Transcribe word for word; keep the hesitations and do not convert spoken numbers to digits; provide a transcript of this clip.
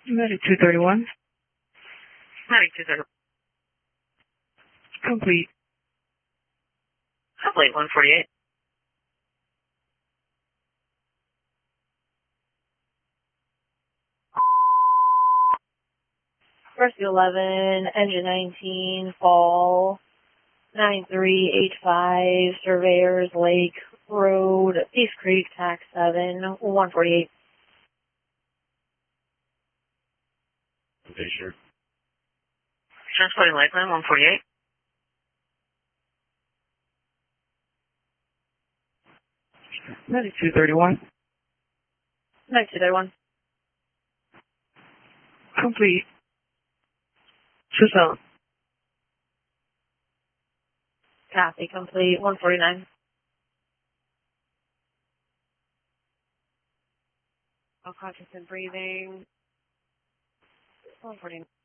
Medic two thirty-one. Medic two thirty-one. Complete. Complete one forty-eight. Rescue eleven, engine nineteen, fall, nine three eight five, Surveyors Lake Road, East Creek, tax seven, one forty-eight. Okay, sure. Transporting Lakeland, one forty-eight. Medic two thirty-one. Medic two thirty-one. Complete. Tucson. Copy, complete, one forty-nine. All conscious and breathing, one forty-nine.